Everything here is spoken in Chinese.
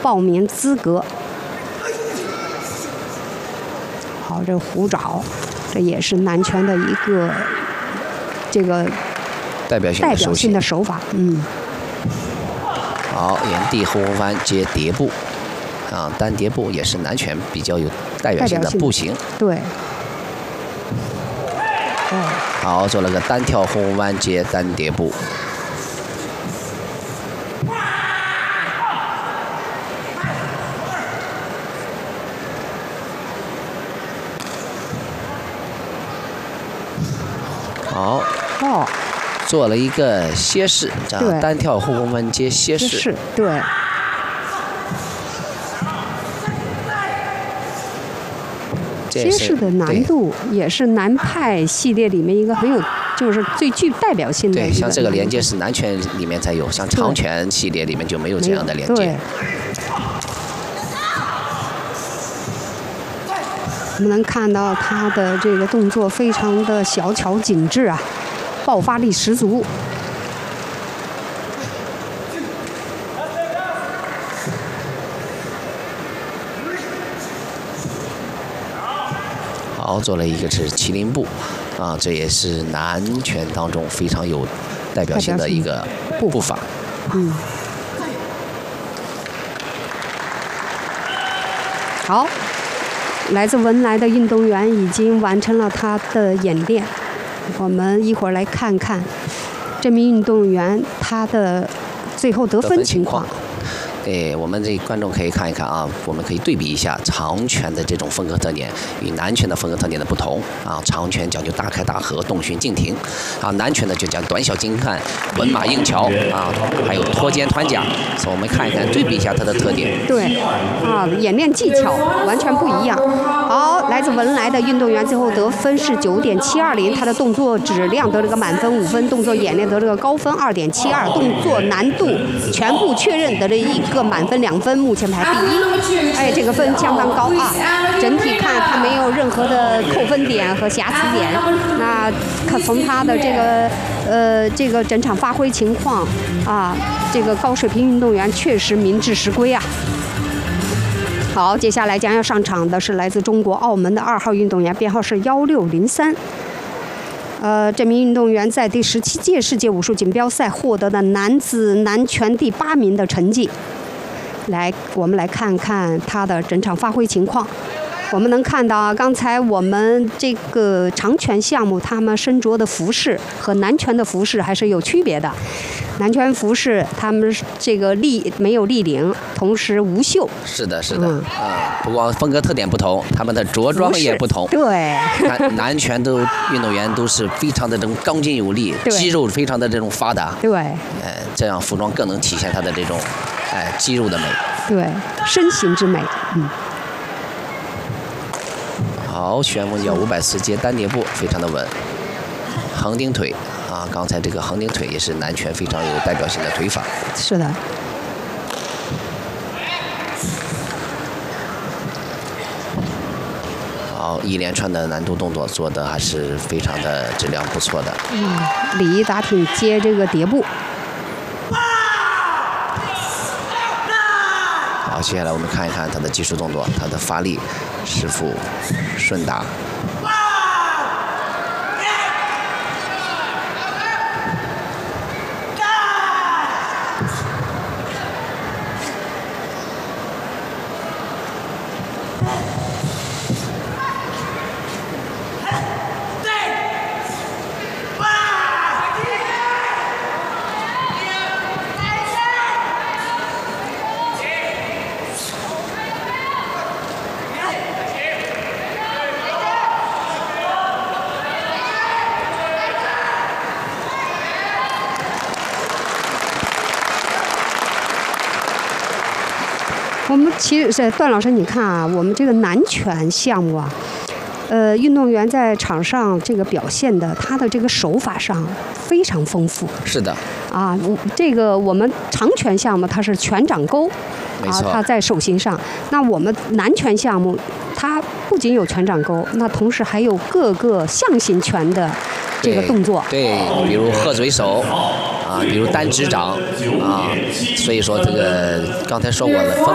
报名资格。好，这虎爪，这也是南拳的一个这个代表性的手法。 好，原地后空翻接叠步，单叠步也是南拳比较有代表性的步型。 对。 好，做了个单跳后空翻接单叠步。好，做了一个歇式，这样单跳后空翻接歇式。 对。歇式的难度也是南派系列里面一个很有，就是最具代表性的。 对，像这个连接是南拳里面才有，像长拳系列里面就没有这样的连接。 我们能看到他的这个动作非常的小巧紧致啊，爆发力十足。 好，做了一个是麒麟步，这也是南拳当中非常有代表性的一个步法。 好，来自文莱的运动员已经完成了他的演练，我们一会儿来看看这名运动员他的最后得分情况。 我们这观众可以看一看啊，我们可以对比一下长拳的这种风格特点与南拳的风格特点的不同啊。长拳讲究大开大合、动训静停，南拳呢就讲短小精悍、稳马硬桥还有脱肩团甲。所以我们看一看，对比一下它的特点。 对，演练技巧完全不一样。好，来自文莱的运动员最后得分是9.720，他的动作质量得了个满分5分，动作演练得了个高分2.72，动作难度全部确认得了一个满分2分，目前排第1。这个分相当高啊！整体看他没有任何的扣分点和瑕疵点。那从他的这个整场发挥情况这个高水平运动员确实名至实归啊！好，接下来将要上场的是来自中国澳门的2号运动员，编号是1603。这名运动员在第17届世界武术锦标赛获得的男子南拳第8名的成绩。我们来看看他的整场发挥情况。我们能看到刚才我们这个长拳项目他们身着的服饰和南拳的服饰还是有区别的。南拳服饰他们这个没有立领，同时无袖。 是的，不光风格特点不同，他们的着装也不同。 对， 南拳运动员都是非常的这种刚劲有力，肌肉非常的这种发达。 对， 这样服装更能体现他的这种肌肉的美。 对，身形之美。 好，旋风脚540接单叠步，非常的稳。横顶腿刚才这个横顶腿也是南拳非常有代表性的腿法。 是的。 好，一连串的难度动作做的还是非常的质量不错的。 李打挺接这个叠步。 好，接下来我们看一看他的技术动作，他的发力是否顺达。 我们其实段老师，你看啊，我们这个南拳项目啊，运动员在场上这个表现的，他的这个手法上非常丰富。 是的。 这个我们长拳项目它是拳掌勾，它在手心上。那我们南拳项目，它不仅有拳掌勾，那同时还有各个象形拳的这个动作。 对，比如鹤嘴手。比如单指掌所以说这个刚才说过的